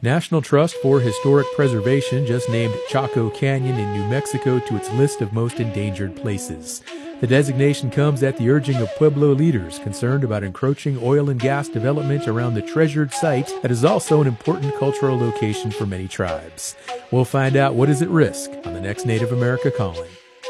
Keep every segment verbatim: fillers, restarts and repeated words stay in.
National Trust for Historic Preservation just named Chaco Canyon in New Mexico to its list of most endangered places. The designation comes at the urging of Pueblo leaders concerned about encroaching oil and gas development around the treasured site that is also an important cultural location for many tribes. We'll find out what is at risk on the next Native America Calling.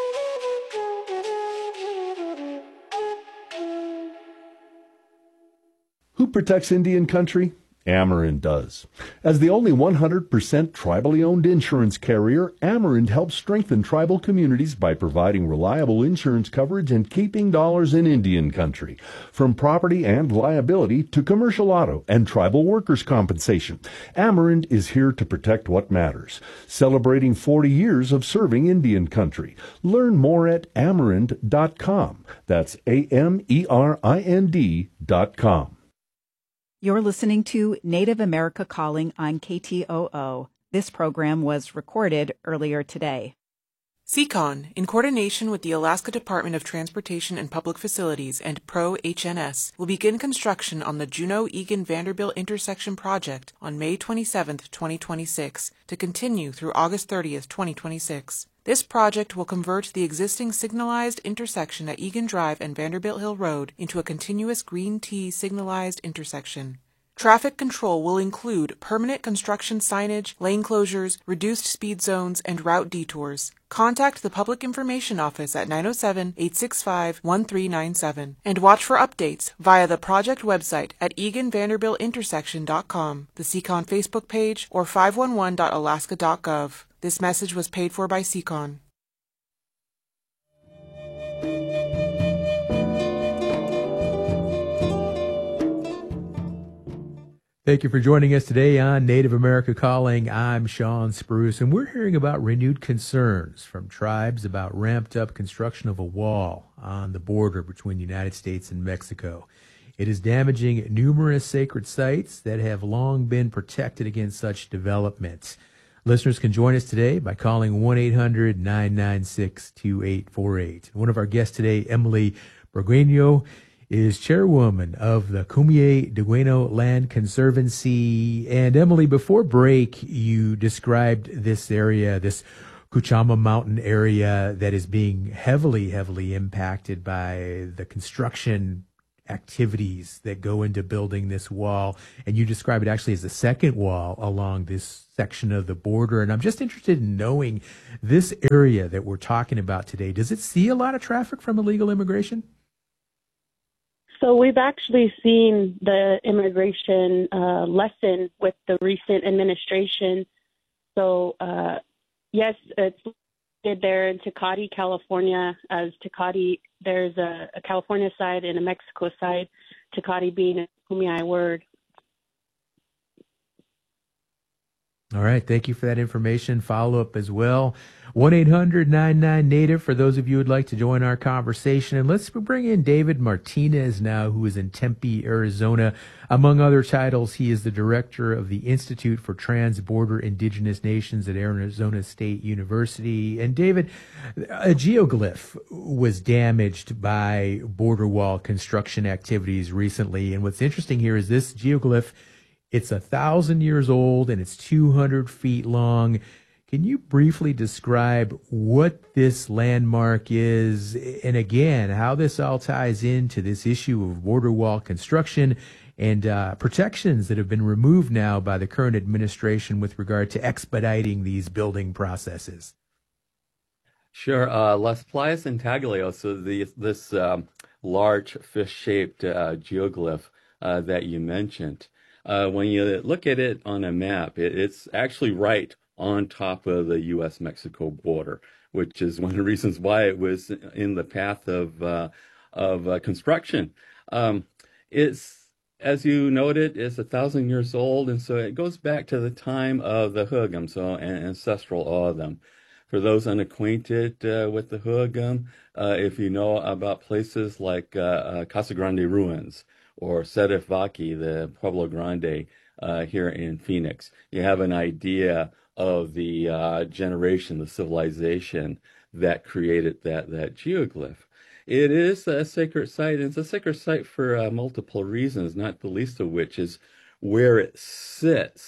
Who protects Indian country? Amerind does. As the only one hundred percent tribally owned insurance carrier, Amerind helps strengthen tribal communities by providing reliable insurance coverage and keeping dollars in Indian country. From property and liability to commercial auto and tribal workers' compensation, Amerind is here to protect what matters. Celebrating forty years of serving Indian country. Learn more at amerind dot com. That's A M E R I N D dot com. You're listening to Native America Calling on K T O O. This program was recorded earlier today. Seacon, in coordination with the Alaska Department of Transportation and Public Facilities and Pro H N S, will begin construction on the Juneau-Egan-Vanderbilt intersection project on May twenty-seventh, twenty twenty-six, to continue through August thirtieth, twenty twenty-six. This project will convert the existing signalized intersection at Egan Drive and Vanderbilt Hill Road into a continuous green T signalized intersection. Traffic control will include permanent construction signage, lane closures, reduced speed zones, and route detours. Contact the Public Information Office at nine oh seven, eight six five, one three nine seven and watch for updates via the project website at egan vanderbilt intersection dot com, the Seacon Facebook page, or five one one dot alaska dot gov. This message was paid for by Seacon. Thank you for joining us today on Native America Calling. I'm Sean Spruce, and we're hearing about renewed concerns from tribes about ramped up construction of a wall on the border between the United States and Mexico. It is damaging numerous sacred sites that have long been protected against such development. Listeners can join us today by calling one eight hundred, nine nine six, two eight four eight. One of our guests today, Emily Burgueño, is chairwoman of the Kumeyaay Dueño Land Conservancy. And Emily, before break, you described this area, this Kuchama Mountain area that is being heavily, heavily impacted by the construction activities that go into building this wall. And you describe it actually as the second wall along this section of the border. And I'm just interested in knowing this area that we're talking about today, does it see a lot of traffic from illegal immigration? So we've actually seen the immigration uh, lessen with the recent administration. So, uh, yes, it's there in Tecate, California. As Tecate, there's a, a California side and a Mexico side, Tecate being a Kumeyaay word. All right. Thank you for that information. Follow up as well. one eight hundred, nine nine, NATIVE for those of you who would like to join our conversation. And let's bring in David Martinez now, who is in Tempe, Arizona. Among other titles, he is the director of the Institute for Trans-Border Indigenous Nations at Arizona State University. And David, a geoglyph was damaged by border wall construction activities recently. And what's interesting here is this geoglyph, it's a thousand years old and it's two hundred feet long. Can you briefly describe what this landmark is, and again, how this all ties into this issue of border wall construction and uh, protections that have been removed now by the current administration with regard to expediting these building processes? Sure. Uh, Las Playas Intaglio, so the, this um, large fish-shaped uh, geoglyph uh, that you mentioned, uh, when you look at it on a map, it, it's actually right on top of the U S Mexico border, which is one of the reasons why it was in the path of uh, of uh, construction. Um, it's, as you noted, it's a thousand years old, and so it goes back to the time of the Hugum, so an ancestral awe of them. For those unacquainted uh, with the Hugum, uh, if you know about places like uh, uh, Casa Grande ruins or Serifvaki, the Pueblo Grande uh, here in Phoenix, you have an idea of the uh, generation, the civilization that created that, that geoglyph. It is a sacred site, and it's a sacred site for uh, multiple reasons, not the least of which is where it sits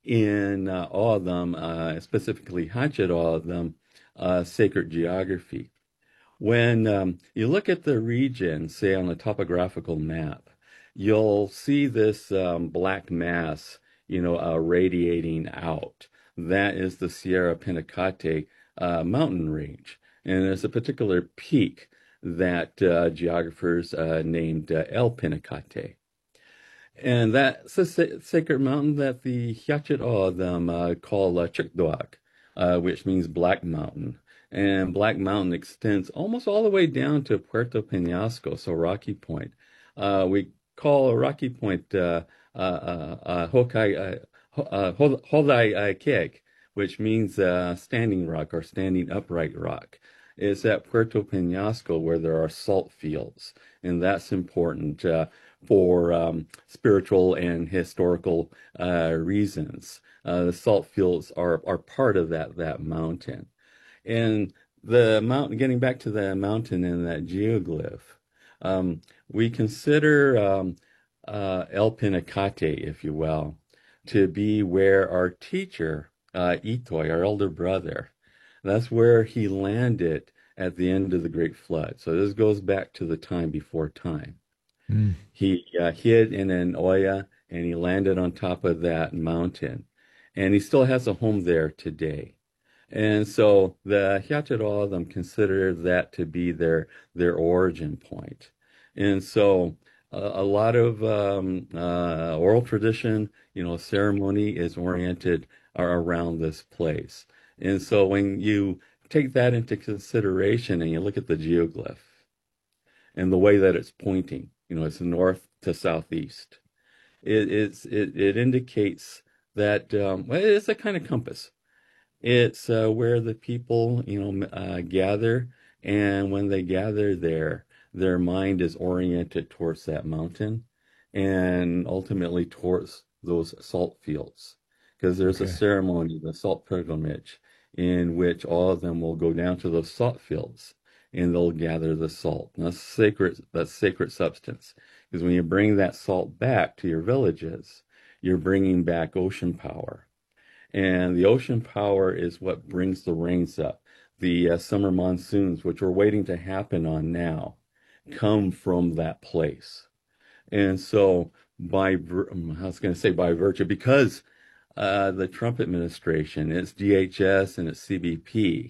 in uh, all of them, uh, specifically Hatchet all of them, uh, sacred geography. When um, you look at the region, say on a topographical map, you'll see this um, black mass, you know, uh, radiating out. That is the Sierra Pinacate uh, mountain range. And there's a particular peak that uh, geographers uh, named uh, El Pinacate. And that's a sa- sacred mountain that the Hyatchit them uh, call uh, Chikdoak, uh, which means Black Mountain. And Black Mountain extends almost all the way down to Puerto Penasco, so Rocky Point. Uh, we call Rocky Point uh, uh, uh, uh, Hokai, uh, uh, Hodai Keg, which means uh, standing rock or standing upright rock. It's at Puerto Penasco where there are salt fields, and that's important uh, for um, spiritual and historical uh, reasons. Uh, the salt fields are, are part of that, that mountain. And the mountain, getting back to the mountain and that geoglyph, um, we consider um, uh, El Pinacate, if you will, to be where our teacher, uh, Itoy, our elder brother, that's where he landed at the end of the Great Flood. So this goes back to the time before time. Mm. He uh, hid in an Oya, and he landed on top of that mountain. And he still has a home there today. And so the Hyatchit all of them consider that to be their their origin point. And so uh, a lot of um, uh, oral tradition, you know, ceremony is oriented around this place. And so when you take that into consideration and you look at the geoglyph and the way that it's pointing, you know, it's north to southeast, it, it's, it, it indicates that um, well, it's a kind of compass. It's uh, where the people, you know, uh, gather, and when they gather there, their mind is oriented towards that mountain and ultimately towards those salt fields. Because there's okay. a ceremony, the salt pilgrimage, in which all of them will go down to those salt fields and they'll gather the salt. And that's sacred, that's sacred substance. Because when you bring that salt back to your villages, you're bringing back ocean power. And the ocean power is what brings the rains up. The uh, summer monsoons, which we're waiting to happen on now, come from that place. And so by, I was going to say by virtue, because uh, the Trump administration, its D H S and its C B P,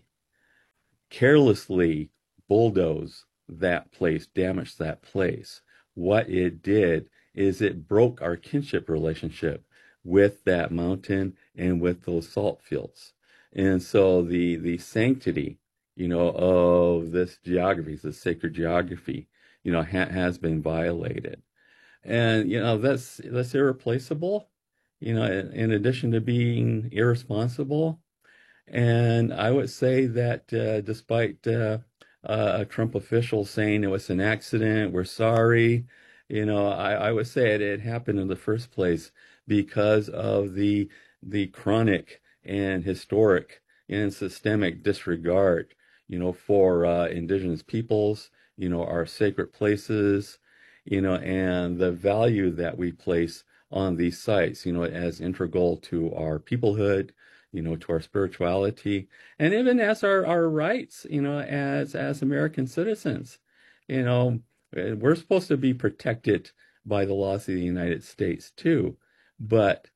carelessly bulldozed that place, damaged that place. What it did is it broke our kinship relationship with that mountain and with those salt fields. And so the the sanctity, you know, of this geography, this sacred geography, you know, ha- has been violated. And, you know, that's that's irreplaceable, you know, in, in addition to being irresponsible. And I would say that uh, despite uh, uh, a Trump official saying it was an accident, we're sorry, you know, I, I would say it, it happened in the first place because of the the chronic and historic and systemic disregard, you know, for uh, indigenous peoples, you know, our sacred places, you know, and the value that we place on these sites, you know, as integral to our peoplehood, you know, to our spirituality, and even as our, our rights, you know, as as American citizens. You know, we're supposed to be protected by the laws of the United States too, but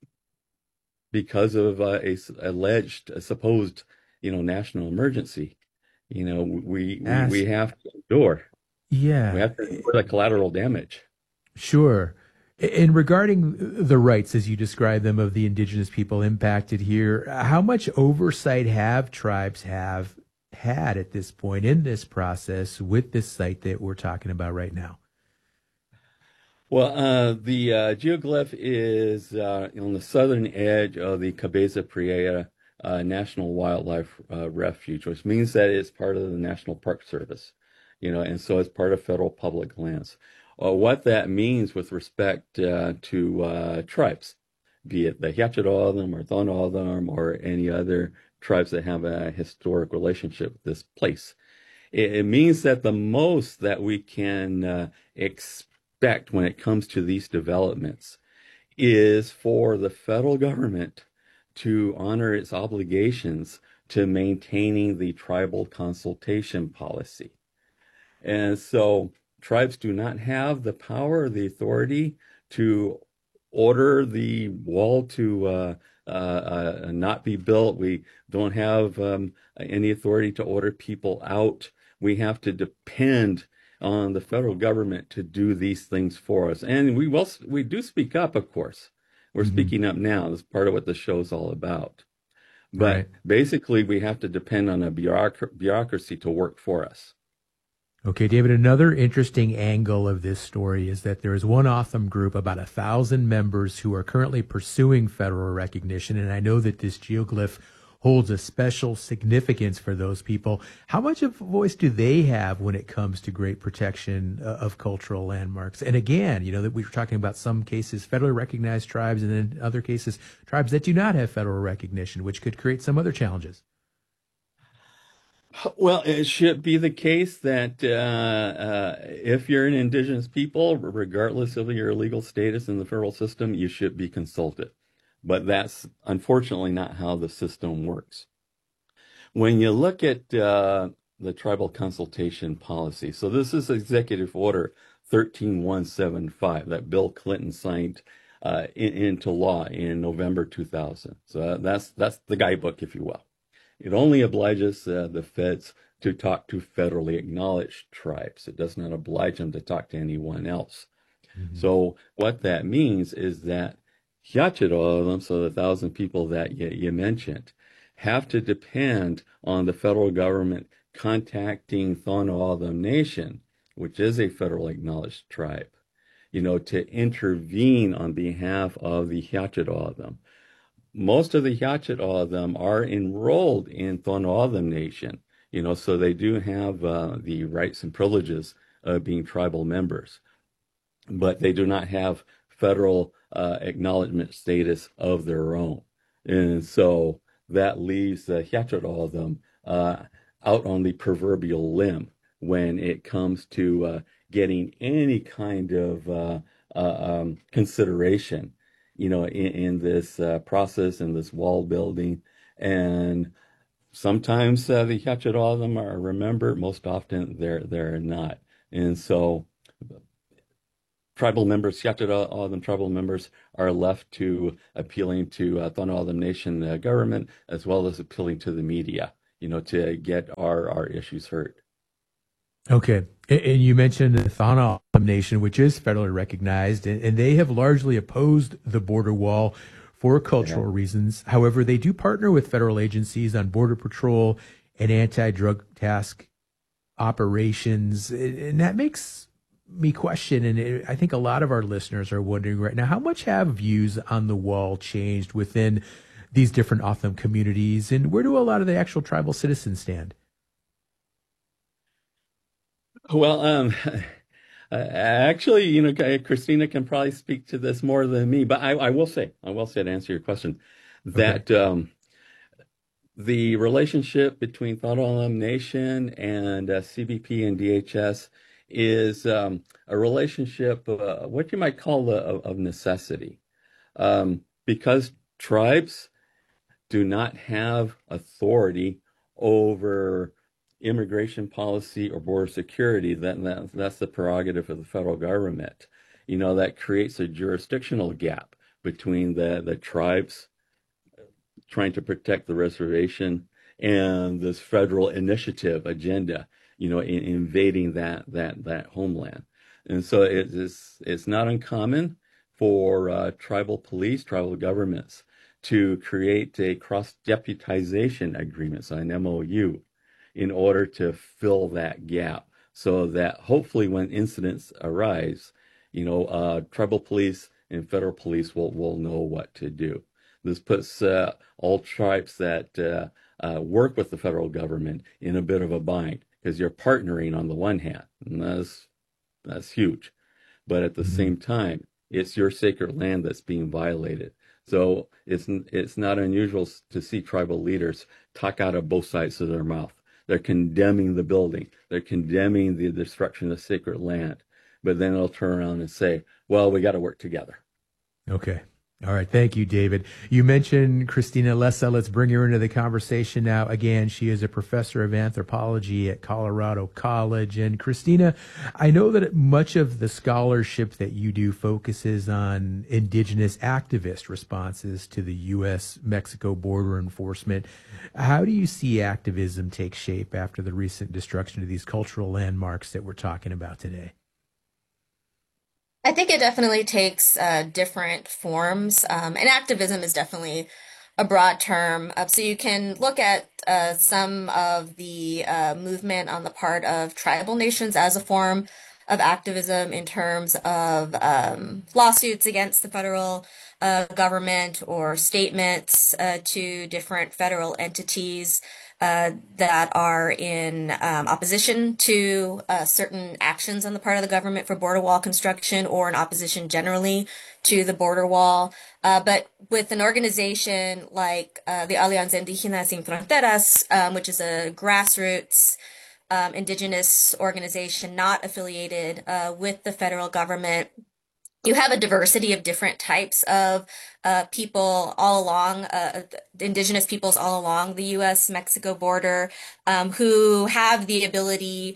because of uh, a alleged, a supposed, you know, national emergency, you know, we we, we have to endure. Yeah, we have to endure the collateral damage. Sure. And regarding the rights, as you describe them, of the indigenous people impacted here, how much oversight have tribes have had at this point in this process with this site that we're talking about right now? Well, uh, the uh, geoglyph is uh, on the southern edge of the Cabeza Prieta uh, National Wildlife uh, Refuge, which means that it's part of the National Park Service, you know, and so it's part of federal public lands. Uh, what that means with respect uh, to uh, tribes, be it the Hyatchit-O'odham or Thon-O'odham or any other tribes that have a historic relationship with this place, it, it means that the most that we can uh, expect when it comes to these developments is for the federal government to honor its obligations to maintaining the tribal consultation policy. And so tribes do not have the power or the authority to order the wall to uh, uh, uh, not be built. We don't have um, any authority to order people out. We have to depend on the federal government to do these things for us. And we will, we do speak up, of course. We're mm-hmm. speaking up now. That's part of what the show is all about. But right. basically, we have to depend on a bureauc- bureaucracy to work for us. Okay, David, another interesting angle of this story is that there is one O'odham group, about a thousand members, who are currently pursuing federal recognition. And I know that this geoglyph holds a special significance for those people. How much of a voice do they have when it comes to great protection uh, of cultural landmarks? And again, you know, that we were talking about some cases, federally recognized tribes, and then other cases, tribes that do not have federal recognition, which could create some other challenges. Well, it should be the case that uh, uh, if you're an indigenous people, regardless of your legal status in the federal system, you should be consulted. But that's unfortunately not how the system works. When you look at uh, the tribal consultation policy, so this is Executive Order thirteen one seventy-five that Bill Clinton signed uh, in, into law in November two thousand. So that's that's the guidebook, if you will. It only obliges uh, the feds to talk to federally acknowledged tribes. It does not oblige them to talk to anyone else. Mm-hmm. So what that means is that Hiachidodam, so the thousand people that you, you mentioned, have to depend on the federal government contacting O'odham Nation, which is a federally acknowledged tribe, you know, to intervene on behalf of the Hiachidodam. Most of the Hiachidodam are enrolled in O'odham Nation, you know, so they do have uh, the rights and privileges of being tribal members, but they do not have federal uh, acknowledgement status of their own. And so that leaves the Hiachidodam uh, out on the proverbial limb when it comes to uh, getting any kind of uh, uh, um, consideration, you know, in, in this uh, process, in this wall building. And sometimes uh, the Hiachidodam are remembered, most often they're, they're not. And so tribal members, Hiachidodam tribal members, are left to appealing to uh, O'odham Nation uh, government, as well as appealing to the media, you know, to get our, our issues heard. Okay. And you mentioned the O'odham Nation, which is federally recognized, and they have largely opposed the border wall for cultural yeah. reasons. However, they do partner with federal agencies on border patrol and anti-drug task operations, and that makes me question, and I think a lot of our listeners are wondering right now, how much have views on the wall changed within these different O'odham communities, and where do a lot of the actual tribal citizens stand? Well, um, actually, you know, Christina can probably speak to this more than me, but I, I will say, I will say to answer your question, that okay. um, the relationship between O'odham Nation and uh, C B P and D H S is um, a relationship, uh, what you might call a, of necessity, um, because tribes do not have authority over immigration policy or border security. That, that that's the prerogative of the federal government. You know, that creates a jurisdictional gap between the, the tribes trying to protect the reservation and this federal initiative agenda, you know, in, invading that that that homeland. And so it is it's not uncommon for uh, tribal police, tribal governments to create a cross-deputization agreement, so an M O U, in order to fill that gap, so that hopefully when incidents arise, you know, uh, tribal police and federal police will, will know what to do. This puts uh, all tribes that uh, uh, work with the federal government in a bit of a bind, because you're partnering on the one hand, and that's, that's huge. But at the mm-hmm. same time, it's your sacred land that's being violated. So it's it's not unusual to see tribal leaders talk out of both sides of their mouth. They're condemning the building. They're condemning the destruction of sacred land. But then they'll turn around and say, well, we got to work together. Okay. All right. Thank you, David. You mentioned Christina Lessa. Let's bring her into the conversation now. Again, she is a professor of anthropology at Colorado College. And Christina, I know that much of the scholarship that you do focuses on indigenous activist responses to the U S Mexico border enforcement. How do you see activism take shape after the recent destruction of these cultural landmarks that we're talking about today? I think it definitely takes uh, different forms, um, and activism is definitely a broad term. Uh, so you can look at uh, some of the uh, movement on the part of tribal nations as a form of activism in terms of um, lawsuits against the federal uh, government or statements uh, to different federal entities Uh, that are in um, opposition to uh, certain actions on the part of the government for border wall construction, or in opposition generally to the border wall. Uh, but with an organization like uh, the Alianza Indígena Sin Fronteras, um, which is a grassroots um, indigenous organization not affiliated uh, with the federal government, you have a diversity of different types of uh, people all along, uh, indigenous peoples all along the U S Mexico border, um, who have the ability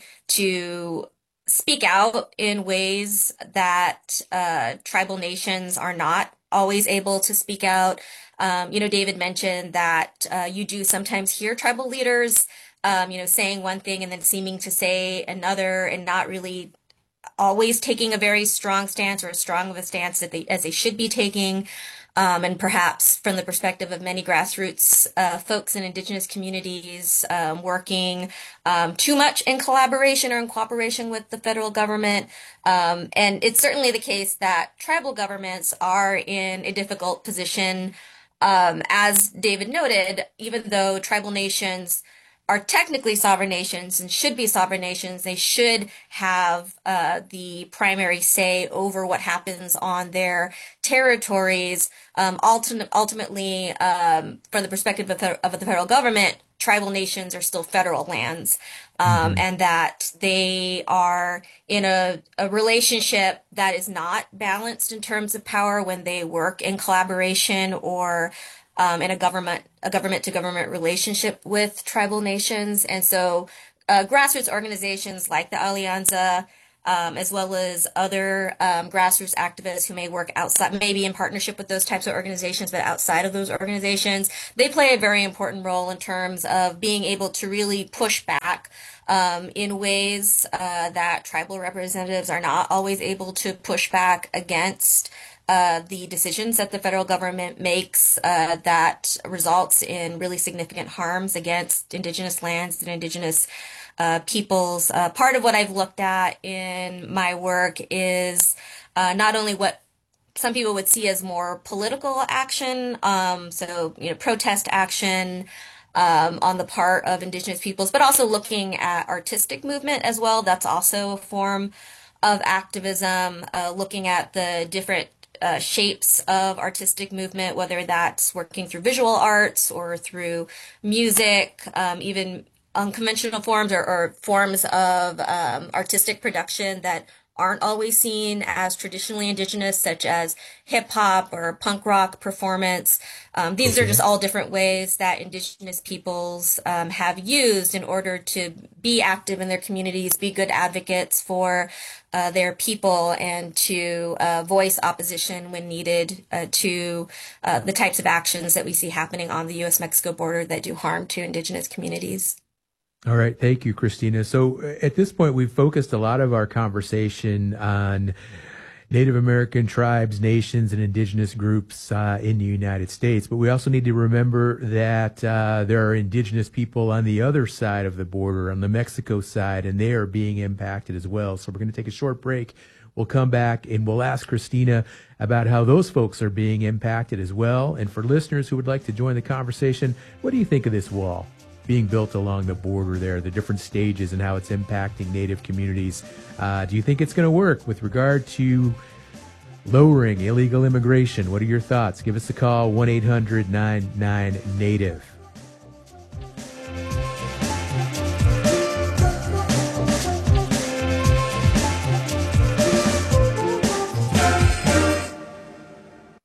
to speak out in ways that uh, tribal nations are not always able to speak out. Um, you know, David mentioned that uh, you do sometimes hear tribal leaders, um, you know, saying one thing and then seeming to say another, and not really always taking a very strong stance, or as strong of a stance that they, as they should be taking. Um, and perhaps from the perspective of many grassroots uh, folks in indigenous communities um, working um, too much in collaboration or in cooperation with the federal government. Um, and it's certainly the case that tribal governments are in a difficult position. Um, as David noted, even though tribal nations are technically sovereign nations and should be sovereign nations, they should have uh, the primary say over what happens on their territories. Um, ulti- ultimately, um, from the perspective of, of the federal government, tribal nations are still federal lands, um, mm-hmm. and that they are in a, a relationship that is not balanced in terms of power when they work in collaboration or Um, in a government, a government to government relationship with tribal nations. And so, uh, grassroots organizations like the Alianza, um, as well as other, um, grassroots activists who may work outside, maybe in partnership with those types of organizations, but outside of those organizations, they play a very important role in terms of being able to really push back, um, in ways, uh, that tribal representatives are not always able to push back against Uh, the decisions that the federal government makes uh, that results in really significant harms against indigenous lands and indigenous uh, peoples. Uh, part of what I've looked at in my work is uh, not only what some people would see as more political action, um, so you know, protest action um, on the part of indigenous peoples, but also looking at artistic movement as well. That's also a form of activism, uh, looking at the different Uh, shapes of artistic movement, whether that's working through visual arts or through music, um, even unconventional forms or, or forms of um, artistic production that aren't always seen as traditionally indigenous, such as hip hop or punk rock performance. Um, these are just all different ways that indigenous peoples um, have used in order to be active in their communities, be good advocates for uh, their people, and to uh, voice opposition when needed uh, to uh, the types of actions that we see happening on the U S Mexico border that do harm to indigenous communities. All right. Thank you, Christina. So at this point, we've focused a lot of our conversation on Native American tribes, nations, and indigenous groups uh, in the United States. But we also need to remember that uh, there are indigenous people on the other side of the border, on the Mexico side, and they are being impacted as well. So we're going to take a short break. We'll come back and we'll ask Christina about how those folks are being impacted as well. And for listeners who would like to join the conversation, what do you think of this wall being built along the border there, the different stages and how it's impacting Native communities? Uh, do you think it's going to work with regard to lowering illegal immigration? What are your thoughts? Give us a call, one eight hundred nine nine Native.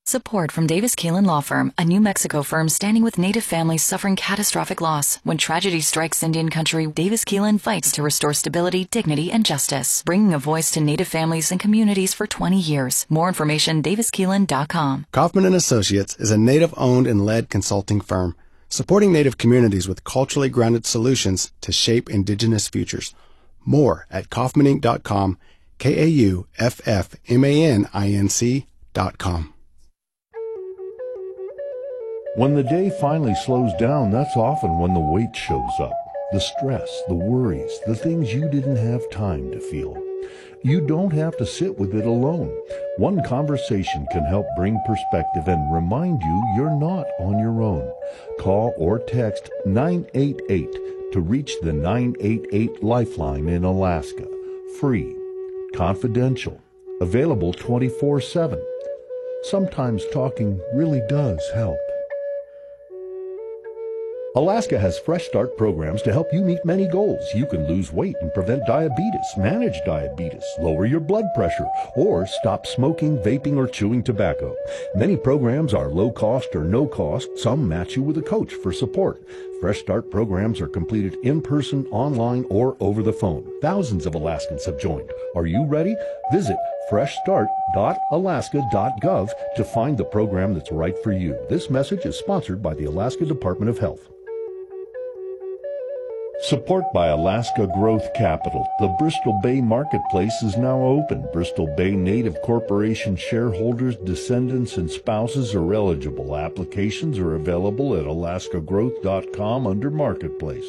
Support from Davis Keelan Law Firm, a New Mexico firm standing with Native families suffering catastrophic loss. When tragedy strikes Indian country, Davis Keelan fights to restore stability, dignity, and justice, bringing a voice to Native families and communities for twenty years. More information, davis keelan dot com. Kaufman and Associates is a Native-owned and led consulting firm, supporting Native communities with culturally grounded solutions to shape Indigenous futures. More at kaufman inc dot com, K A U F F M A N I N C dot com. When the day finally slows down, that's often when the weight shows up. The stress, the worries, the things you didn't have time to feel. You don't have to sit with it alone. One conversation can help bring perspective and remind you you're not on your own. Call or text nine eight eight to reach the nine eight eight Lifeline in Alaska. Free, confidential, available twenty-four seven. Sometimes talking really does help. Alaska has Fresh Start programs to help you meet many goals. You can lose weight and prevent diabetes, manage diabetes, lower your blood pressure, or stop smoking, vaping, or chewing tobacco. Many programs are low cost or no cost. Some match you with a coach for support. Fresh Start programs are completed in person, online, or over the phone. Thousands of Alaskans have joined. Are you ready? Visit fresh start dot alaska dot gov to find the program that's right for you. This message is sponsored by the Alaska Department of Health. Support by Alaska Growth Capital. The Bristol Bay Marketplace is now open. Bristol Bay Native Corporation shareholders, descendants, and spouses are eligible. Applications are available at alaska growth dot com under Marketplace.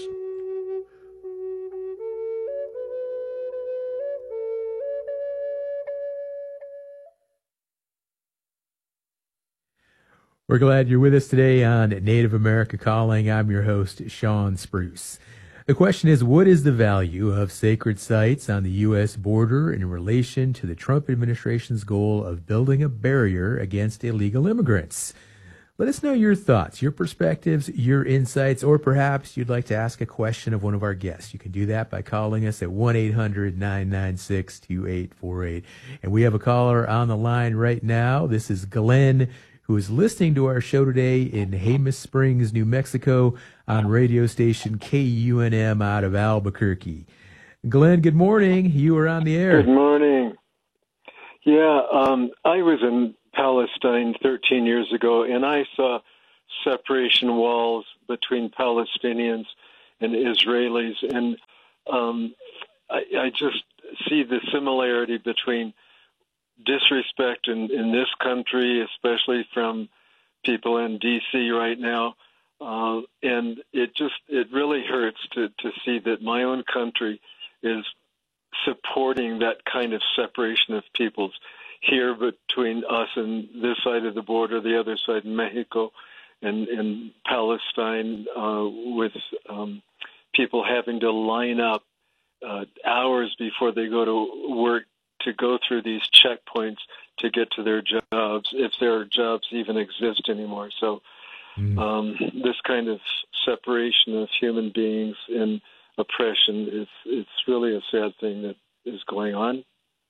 We're glad you're with us today on Native America Calling. I'm your host, Sean Spruce. The question is, what is the value of sacred sites on the U S border in relation to the Trump administration's goal of building a barrier against illegal immigrants? Let us know your thoughts, your perspectives, your insights, or perhaps you'd like to ask a question of one of our guests. You can do that by calling us at one eight hundred nine nine six two eight four eight. And we have a caller on the line right now. This is Glenn, who is listening to our show today in Jemez Springs, New Mexico, on radio station K U N M out of Albuquerque. Glenn, good morning. You are on the air. Good morning. Yeah, um, I was in Palestine thirteen years ago, and I saw separation walls between Palestinians and Israelis, and um, I, I just see the similarity between disrespect in, in this country, especially from people in D C right now, uh, and it just it really hurts to, to see that my own country is supporting that kind of separation of peoples here between us and this side of the border, the other side in Mexico, and in Palestine, uh, with um, people having to line up uh, hours before they go to work to go through these checkpoints to get to their jobs, if their jobs even exist anymore. So um, this kind of separation of human beings and oppression is it's really a sad thing that is going on.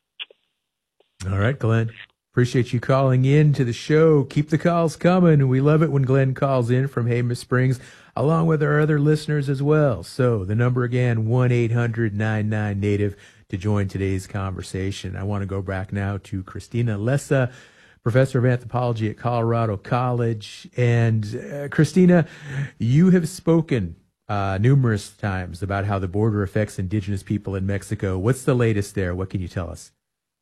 All right, Glenn. Appreciate you calling in to the show. Keep the calls coming. We love it when Glenn calls in from Jemez Springs, along with our other listeners as well. So the number again, one eight hundred nine nine Native to join today's conversation. I want to go back now to Christina Lessa, professor of anthropology at Colorado College. And uh, Christina, you have spoken uh, numerous times about how the border affects indigenous people in Mexico. What's the latest there? What can you tell us?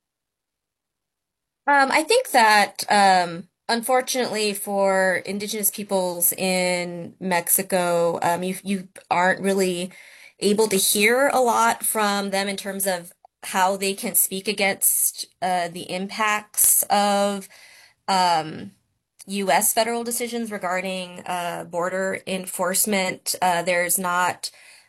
Um, I think that, um, unfortunately for indigenous peoples in Mexico, um, you, you aren't really able to hear a lot from them in terms of how they can speak against uh, the impacts of um, U S federal decisions regarding uh, border enforcement. Uh, there's not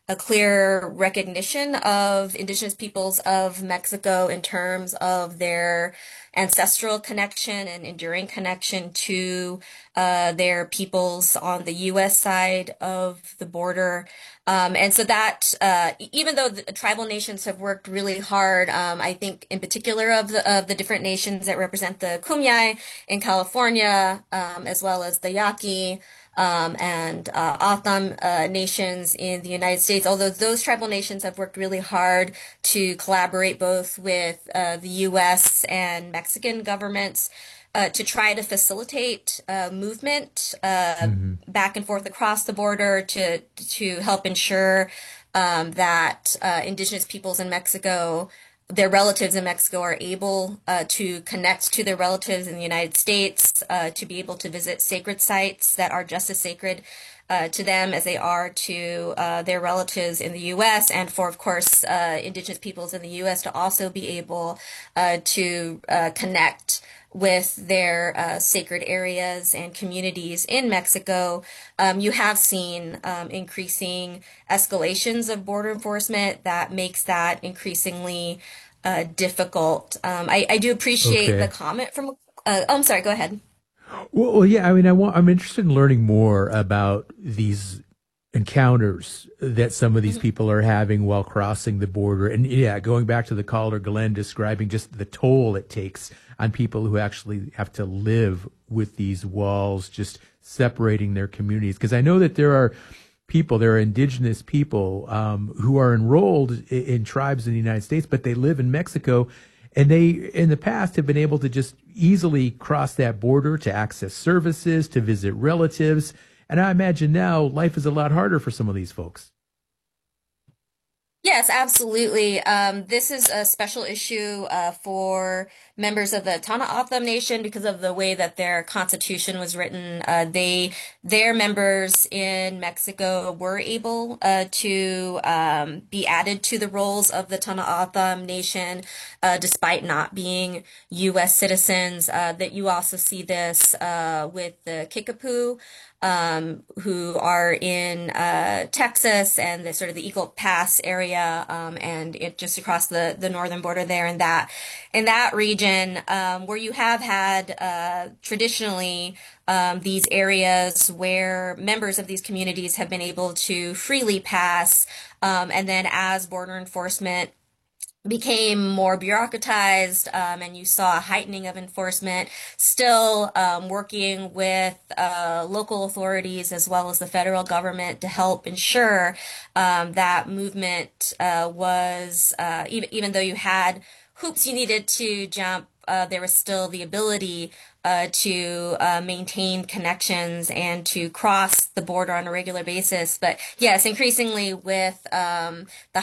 a clear recognition of indigenous peoples of Mexico in terms of their ancestral connection and enduring connection to uh, their peoples on the U S side of the border. Um, and so that, uh, even though the tribal nations have worked really hard, um, I think in particular of the, of the different nations that represent the Kumeyaay in California, um, as well as the Yaqui, um, and uh, O'odham uh, nations in the United States, although those tribal nations have worked really hard to collaborate both with uh, the U S and Mexican governments Uh, to try to facilitate uh, movement uh, mm-hmm. back and forth across the border to to help ensure um, that uh, indigenous peoples in Mexico, their relatives in Mexico, are able uh, to connect to their relatives in the United States, uh, to be able to visit sacred sites that are just as sacred uh, to them as they are to uh, their relatives in the U S, and for, of course, uh, indigenous peoples in the U S to also be able uh, to uh, connect with their uh, sacred areas and communities in Mexico. Um, you have seen um, increasing escalations of border enforcement that makes that increasingly uh, difficult. Um, I, I do appreciate okay. the comment from. Uh, oh, I'm sorry. Go ahead. Well, well, yeah. I mean, I want. I'm interested in learning more about these encounters that some of these people are having while crossing the border. And yeah, going back to the caller, Glenn, describing just the toll it takes on people who actually have to live with these walls, just separating their communities. Because I know that there are people, there are indigenous people um, who are enrolled in, in tribes in the United States, but they live in Mexico. And they, in the past, have been able to just easily cross that border to access services, to visit relatives. And I imagine now life is a lot harder for some of these folks. Yes, absolutely. Um, this is a special issue uh, for members of the Tohono O'odham Nation because of the way that their constitution was written. Uh, they, their members in Mexico were able uh, to um, be added to the rolls of the Tohono O'odham Nation, uh, despite not being U S citizens. Uh, that you also see this uh, with the Kickapoo, um, who are in uh, Texas and the sort of the Eagle Pass area, um, and it just across the, the northern border there, in that in that region, um, where you have had uh, traditionally um, these areas where members of these communities have been able to freely pass, um, and then as border enforcement became more bureaucratized, um, and you saw a heightening of enforcement, still um, working with uh, local authorities as well as the federal government to help ensure um, that movement uh, was, uh, even, even though you had hoops you needed to jump, uh, there was still the ability uh, to uh, maintain connections and to cross the border on a regular basis. But yes, increasingly with um, the